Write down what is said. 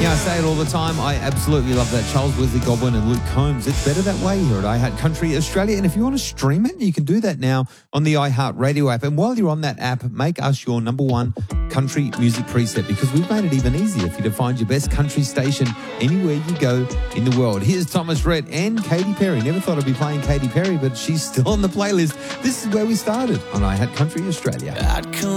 Yeah, I say it all the time. I absolutely love that. Charles Wesley Godwin and Luke Combs. It's better that way here at iHeart Country Australia. And if you want to stream it, you can do that now on the iHeart Radio app. And while you're on that app, make us your number one country music preset, because we've made it even easier for you to find your best country station anywhere you go in the world. Here's Thomas Rhett and Katy Perry. Never thought I'd be playing Katy Perry, but she's still on the playlist. This is where we started on iHeart Country Australia.